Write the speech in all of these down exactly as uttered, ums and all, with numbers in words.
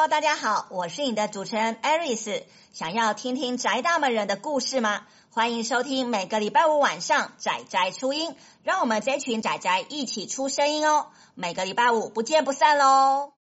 Hello， 大家好，我是你的主持人 Aris。想要听听宅大们人的故事吗？欢迎收听每个礼拜五晚上宅宅出音，让我们这群宅宅一起出声音哦。每个礼拜五不见不散喽。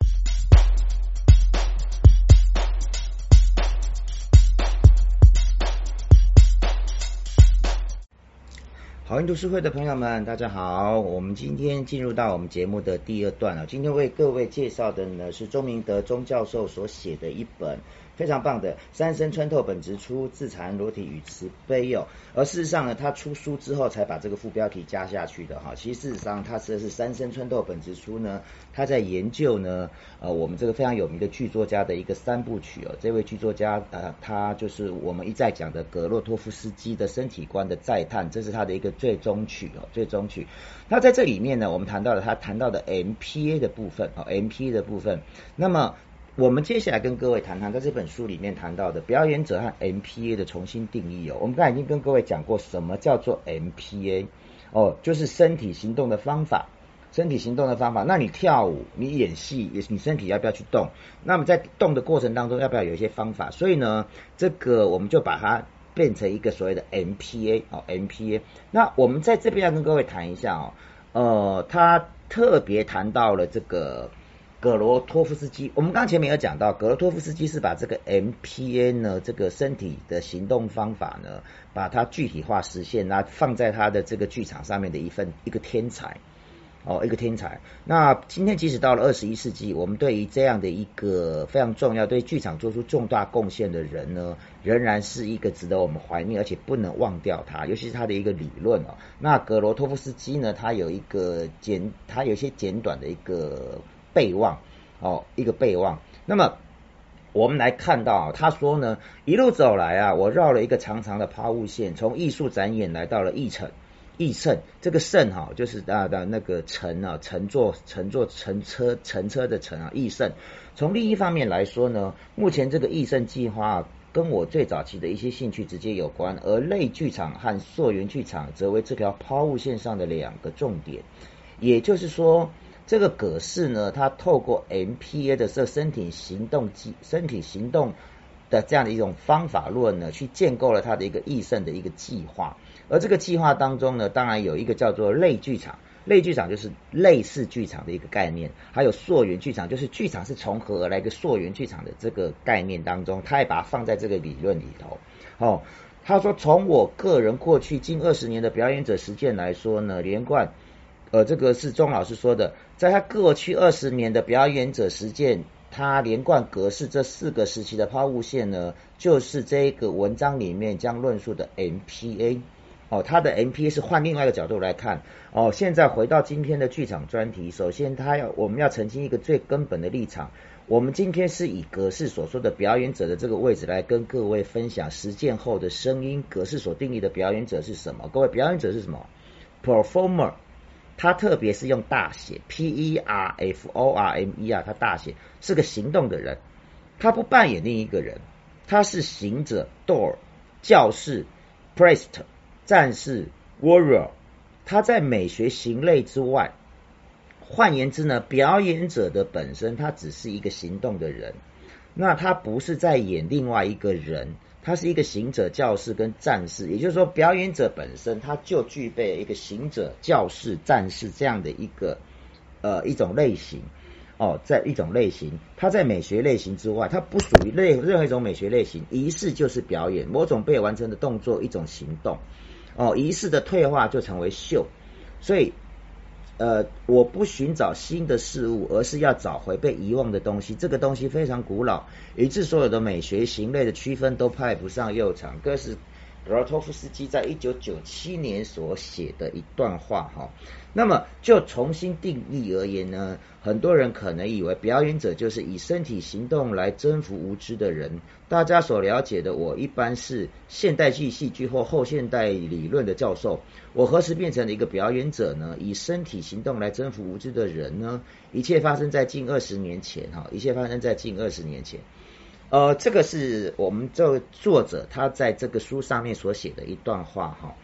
好运读书会的朋友们，大家好，我们今天进入到我们节目的第二段了。今天为各位介绍的呢是钟明德钟教授所写的一本非常棒的《三生穿透本质出自残裸体与慈悲》哦。而事实上呢，他出书之后才把这个副标题加下去的哈。其实事实上，他说的是《三生穿透本质出》呢，他在研究呢，呃，我们这个非常有名的剧作家的一个三部曲哦。这位剧作家呃，他就是我们一再讲的格洛托夫斯基的身体观的再探，这是他的一个最终曲哦，最终曲。那在这里面呢，我们谈到了他谈到的 M P A 的部分哦 ，M P A 的部分。那么我们接下来跟各位谈谈在这本书里面谈到的表演者和 M P A 的重新定义哦。我们刚才已经跟各位讲过什么叫做 M P A 哦，就是身体行动的方法。身体行动的方法，那你跳舞，你演戏，你身体要不要去动？那么在动的过程当中，要不要有一些方法？所以呢，这个我们就把它变成一个所谓的 M P A 哦 ，M P A。那我们在这边要跟各位谈一下哦，呃，他特别谈到了这个格罗托夫斯基。我们刚前面有讲到，格罗托夫斯基是把这个 M P A 呢，这个身体的行动方法呢，把它具体化实现，那放在他的这个剧场上面的一份一个天才。哦，一个天才。那今天即使到了二十一世纪，我们对于这样的一个非常重要、对剧场做出重大贡献的人呢，仍然是一个值得我们怀念，而且不能忘掉他，尤其是他的一个理论哦。那格罗托夫斯基呢，他有一个简，他有一些简短的一个备忘哦，一个备忘。那么我们来看到，他说呢，一路走来啊，我绕了一个长长的抛物线，从艺术展演来到了议程。议乘，这个乘哈，就是啊的那个乘啊，乘坐乘坐乘车乘车的乘啊，议乘。从另一方面来说呢，目前这个议乘计划、啊、跟我最早期的一些兴趣直接有关，而类剧场和溯源剧场则为这条抛物线上的两个重点。也就是说，这个葛氏呢，它透过 M P A 的这身体行动机身体行动的这样的一种方法论呢，去建构了它的一个议乘的一个计划。而这个计划当中呢，当然有一个叫做类剧场，类剧场就是类似剧场的一个概念，还有溯源剧场，就是剧场是从何而来一个溯源剧场的这个概念当中，他也把它放在这个理论里头。哦，他说从我个人过去近二十年的表演者实践来说呢，连贯，呃，这个是钟老师说的，在他过去二十年的表演者实践。他连贯格式这四个时期的抛物线呢，就是这个文章里面将论述的 M P A 哦，他的 M P A 是换另外一个角度来看哦。现在回到今天的剧场专题，首先他要我们要澄清一个最根本的立场，我们今天是以格式所说的表演者的这个位置来跟各位分享实践后的声音。格式所定义的表演者是什么？各位，表演者是什么 ？Performer。他特别是用大写 P E R F O R M E R， 他大写是个行动的人，他不扮演另一个人，他是行者 door 教士 priest 战士 warrior， 他在美学行类之外，换言之呢，表演者的本身他只是一个行动的人，那他不是在演另外一个人，他是一个行者、教士跟战士，也就是说，表演者本身他就具备一个行者、教士、战士这样的一个呃一种类型哦，在一种类型，他在美学类型之外，他不属于类任何一种美学类型。仪式就是表演，某种被完成的动作，一种行动哦，仪式的退化就成为秀，所以。呃，我不寻找新的事物，而是要找回被遗忘的东西。这个东西非常古老，以致所有的美学型类的区分都派不上用场。这是格罗托夫斯基在一九九七年所写的一段话哈。那么就重新定义而言呢，很多人可能以为表演者就是以身体行动来征服无知的人。大家所了解的我一般是现代剧戏剧或后现代理论的教授。我何时变成了一个表演者呢？以身体行动来征服无知的人呢？一切发生在近二十年前哈，一切发生在近二十年前。呃，这个是我们这作者他在这个书上面所写的一段话哈。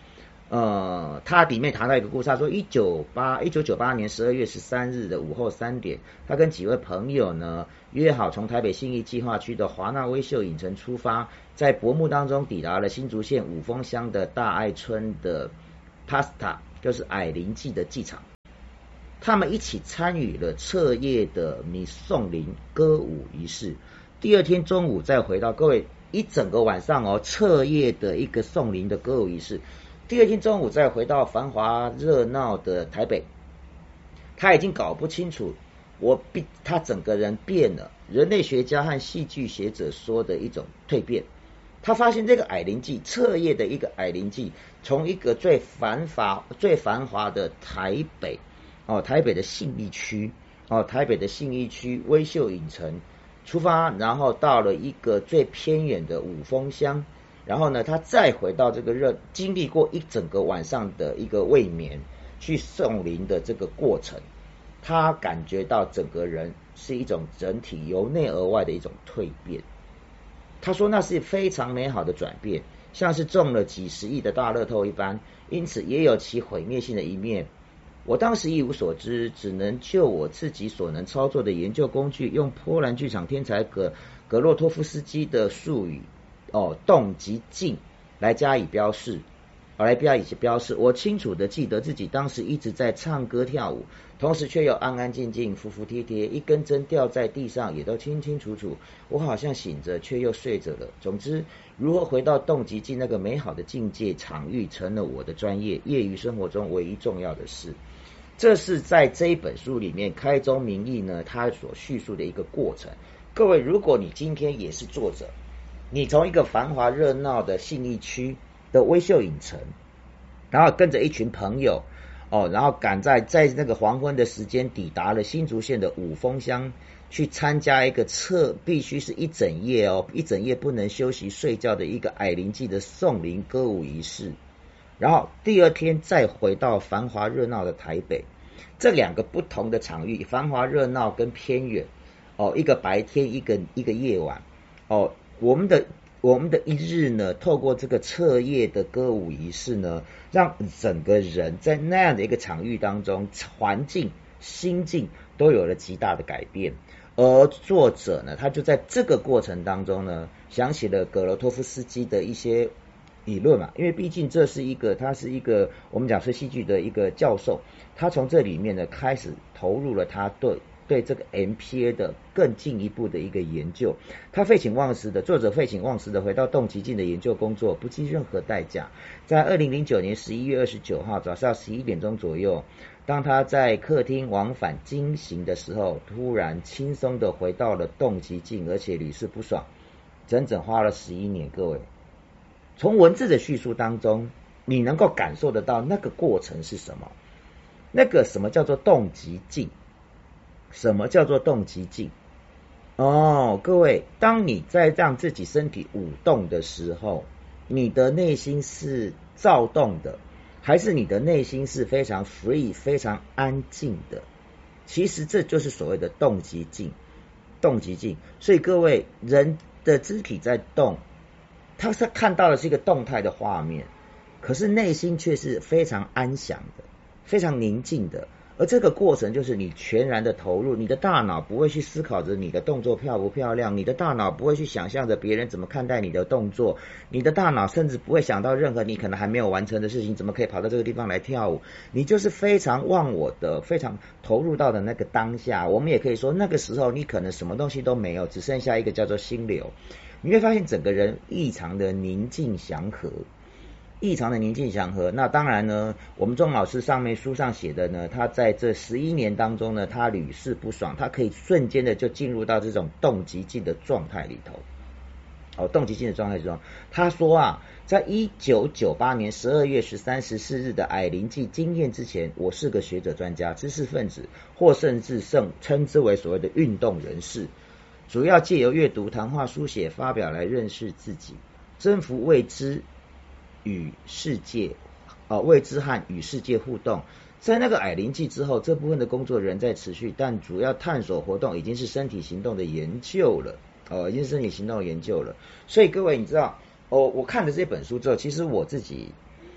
呃，他里面谈到一个故事，他说一九八一九九八年十二月十三日的午后三点，他跟几位朋友呢约好从台北信义计划区的华纳威秀影城出发，在薄暮当中抵达了新竹县五峰乡的大爱村的 Pasta， 就是矮灵祭的祭场。他们一起参与了彻夜的弥送灵歌舞仪式。第二天中午再回到，各位一整个晚上哦，彻夜的一个送灵的歌舞仪式。第二天中午再回到繁华热闹的台北，他已经搞不清楚，我他整个人变了。人类学家和戏剧学者说的一种蜕变，他发现这个矮灵祭，彻夜的一个矮灵祭，从一个最繁华最繁华的台北哦，台北的信义区哦，台北的信义区威秀影城出发，然后到了一个最偏远的五峰乡。然后呢，他再回到这个热，经历过一整个晚上的一个未眠，去送灵的这个过程，他感觉到整个人是一种整体由内而外的一种蜕变。他说那是非常美好的转变，像是中了几十亿的大乐透一般，因此也有其毁灭性的一面。我当时一无所知，只能就我自己所能操作的研究工具，用波兰剧场天才格格洛托夫斯基的术语哦，动及静来加以标示，来加以标示。我清楚的记得自己当时一直在唱歌跳舞，同时却又安安静静、服服帖帖，一根针掉在地上也都清清楚楚。我好像醒着，却又睡着了。总之，如何回到动及静那个美好的境界场域，成了我的专业，业余生活中唯一重要的事。这是在这一本书里面开宗明义呢，他所叙述的一个过程。各位，如果你今天也是作者，你从一个繁华热闹的信义区的威秀影城，然后跟着一群朋友哦，然后赶在在那个黄昏的时间抵达了新竹县的五峰乡，去参加一个彻必须是一整夜哦，一整夜不能休息睡觉的一个矮灵祭的送灵歌舞仪式。然后第二天再回到繁华热闹的台北，这两个不同的场域，繁华热闹跟偏远哦，一个白天，一个一个夜晚哦。我们的我们的一日呢，透过这个彻夜的歌舞仪式呢，让整个人在那样的一个场域当中，环境、心境都有了极大的改变。而作者呢，他就在这个过程当中呢，想起了格罗托夫斯基的一些理论嘛，因为毕竟这是一个，他是一个我们讲是戏剧的一个教授，他从这里面呢开始投入了他对。对这个 M P A 的更进一步的一个研究，他废寝忘食的作者废寝忘食的回到动极静的研究工作，不计任何代价。在二零零九年十一月二十九号早上十一点钟左右，当他在客厅往返惊醒的时候，突然轻松的回到了动极静，而且屡试不爽，整整花了十一年。各位，从文字的叙述当中，你能够感受得到那个过程是什么？那个什么叫做动极静？什么叫做动极静？哦，各位，当你在让自己身体舞动的时候，你的内心是躁动的，还是你的内心是非常 free、非常安静的？其实这就是所谓的动极静，动极静。所以各位，人的肢体在动，他是看到的是一个动态的画面，可是内心却是非常安详的，非常宁静的。而这个过程就是你全然的投入，你的大脑不会去思考着你的动作漂不漂亮，你的大脑不会去想象着别人怎么看待你的动作，你的大脑甚至不会想到任何你可能还没有完成的事情，怎么可以跑到这个地方来跳舞，你就是非常忘我的，非常投入到的那个当下。我们也可以说那个时候你可能什么东西都没有，只剩下一个叫做心流，你会发现整个人异常的宁静祥和，异常的宁静祥和。那当然呢，我们钟老师上面书上写的呢，他在这十一年当中呢，他屡试不爽，他可以瞬间的就进入到这种动极静的状态里头。哦，动极静的状态中，他说啊，在一九九八年十二月十三十四日的矮灵祭经验之前，我是个学者专家、知识分子，或甚至称称之为所谓的运动人士，主要借由阅读、谈话、书写、发表来认识自己，征服未知与世界，呃，未知和与世界互动。在那个矮灵祭之后，这部分的工作仍在持续，但主要探索活动已经是身体行动的研究了，哦，已经是身体行动的研究了。所以各位，你知道，哦，我看了这本书之后，其实我自己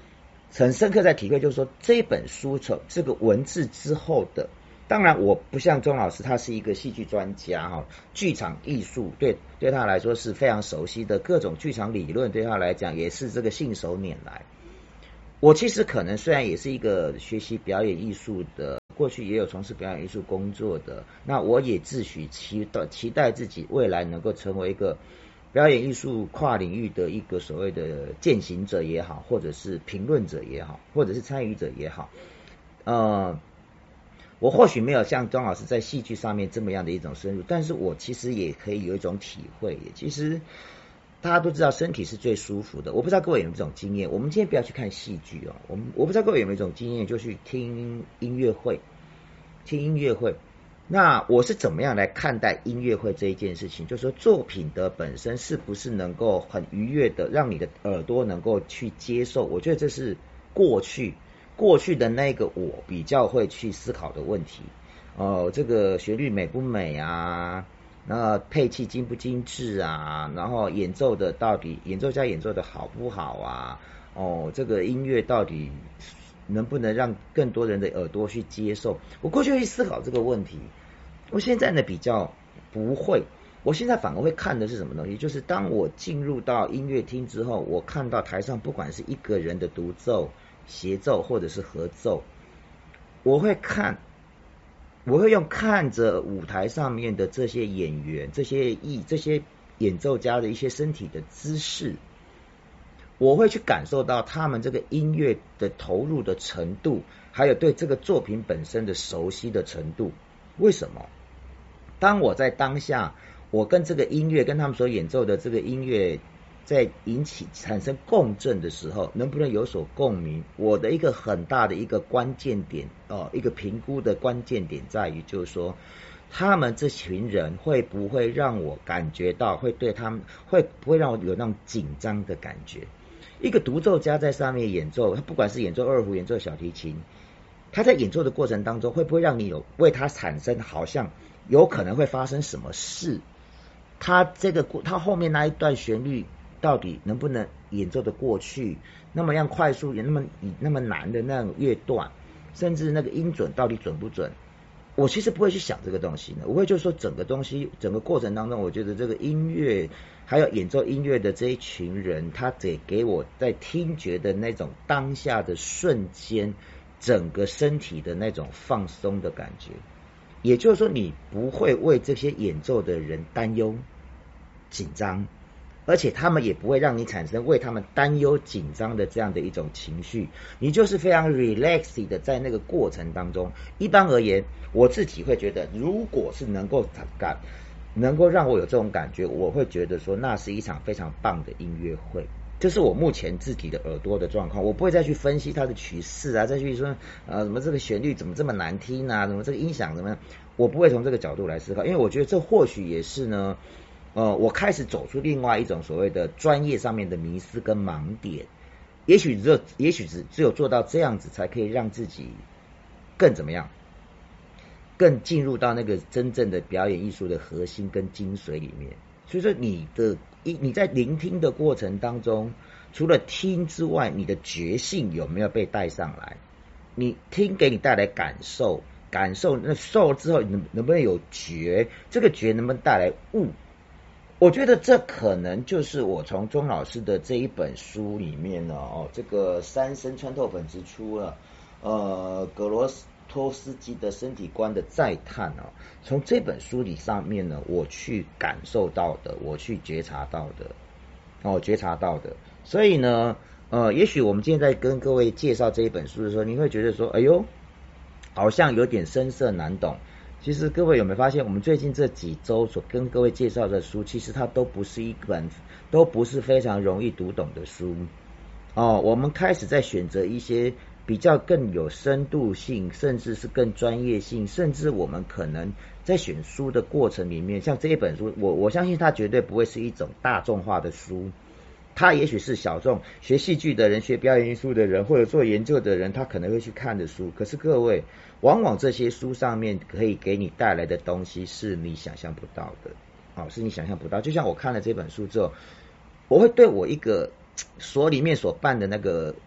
很深刻在体会，就是说这本书从这个文字之后的，当然我不像钟老师，他是一个戏剧专家哈，剧场艺术对对他来说是非常熟悉的，各种剧场理论对他来讲也是这个信手拈来。我其实可能虽然也是一个学习表演艺术的，过去也有从事表演艺术工作的，那我也自诩期待期待自己未来能够成为一个表演艺术跨领域的一个所谓的践行者也好，或者是评论者也好，或者是参与者也好，呃，我或许没有像庄老师在戏剧上面这么样的一种深入，但是我其实也可以有一种体会。其实大家都知道身体是最舒服的，我不知道各位有没有这种经验。我们今天不要去看戏剧哦，我们我不知道各位有没有这种经验，就去听音乐会，听音乐会。那我是怎么样来看待音乐会这一件事情？就是说作品的本身是不是能够很愉悦的让你的耳朵能够去接受？我觉得这是过去过去的那个我比较会去思考的问题。哦、呃，这个旋律美不美啊？那配器精不精致啊？然后演奏的到底演奏家演奏的好不好啊？哦，这个音乐到底能不能让更多人的耳朵去接受？我过去会思考这个问题，我现在呢比较不会。我现在反而会看的是什么东西？就是当我进入到音乐厅之后，我看到台上不管是一个人的独奏、协奏或者是合奏，我会看。我会用看着舞台上面的这些演员、这些艺、这些演奏家的一些身体的姿势，我会去感受到他们这个音乐的投入的程度，还有对这个作品本身的熟悉的程度。为什么？当我在当下，我跟这个音乐、跟他们所演奏的这个音乐在引起产生共振的时候，能不能有所共鸣？我的一个很大的一个关键点哦，一个评估的关键点在于，就是说，他们这群人会不会让我感觉到，会对他们会不会让我有那种紧张的感觉？一个独奏家在上面演奏，他不管是演奏二胡、演奏小提琴，他在演奏的过程当中，会不会让你有为他产生好像有可能会发生什么事？他这个他后面那一段旋律到底能不能演奏的过去？那么样快速也那么那么难的那种乐段，甚至那个音准到底准不准？我其实不会去想这个东西呢，我会就说整个东西整个过程当中，我觉得这个音乐还有演奏音乐的这一群人，他得给我在听觉的那种当下的瞬间，整个身体的那种放松的感觉。也就是说，你不会为这些演奏的人担忧紧张，而且他们也不会让你产生为他们担忧紧张的这样的一种情绪，你就是非常 relaxed 的在那个过程当中。一般而言，我自己会觉得，如果是能够感能够让我有这种感觉，我会觉得说那是一场非常棒的音乐会。这是我目前自己的耳朵的状况，我不会再去分析它的曲式啊，再去说呃什么这个旋律怎么这么难听啊，什么这个音响怎么样，我不会从这个角度来思考，因为我觉得这或许也是呢。呃，我开始走出另外一种所谓的专业上面的迷思跟盲点，也许只有，也许只只有做到这样子，才可以让自己更怎么样，更进入到那个真正的表演艺术的核心跟精髓里面。所以说，你的你在聆听的过程当中，除了听之外，你的觉性有没有被带上来？你听给你带来感受，感受那受之后，能能不能有觉？这个觉能不能带来悟？我觉得这可能就是我从钟老师的这一本书里面呢，哦，这个三生穿透本之初了，呃，格罗托斯基的身体观的再探啊，从这本书里上面呢，我去感受到的，我去觉察到的，哦，觉察到的。所以呢，呃，也许我们今天在跟各位介绍这一本书的时候，你会觉得说，哎呦，好像有点深涩难懂。其实各位有没有发现，我们最近这几周所跟各位介绍的书，其实它都不是一本，都不是非常容易读懂的书哦。我们开始在选择一些比较更有深度性，甚至是更专业性，甚至我们可能在选书的过程里面，像这一本书，我我相信它绝对不会是一种大众化的书。他也许是小众学戏剧的人、学表演艺术的人，或者做研究的人，他可能会去看的书。可是各位，往往这些书上面可以给你带来的东西是你想象不到的，哦，是你想象不到。就像我看了这本书之后，我会对我一个所里面所办的那个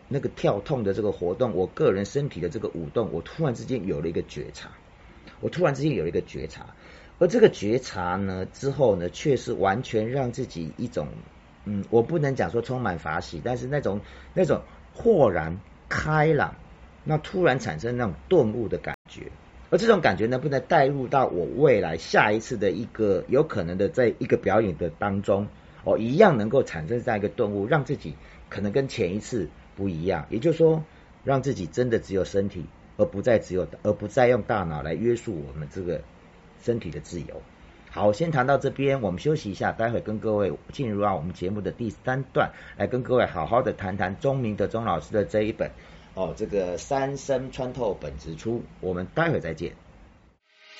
那个跳痛的这个活动，我个人身体的这个舞动，我突然之间有了一个觉察，我突然之间有了一个觉察，而这个觉察呢之后呢，却是完全让自己一种，嗯，我不能讲说充满法喜，但是那种那种豁然开朗，那突然产生那种顿悟的感觉，而这种感觉呢，不能带入到我未来下一次的一个有可能的在一个表演的当中，哦，一样能够产生这样一个顿悟，让自己可能跟前一次不一样，也就是说，让自己真的只有身体，而不再只有，而不再用大脑来约束我们这个身体的自由。好，先谈到这边，我们休息一下，待会跟各位进入到我们节目的第三段，来跟各位好好的谈谈钟明德钟老师的这一本哦，这个三生穿透本质出，我们待会再见。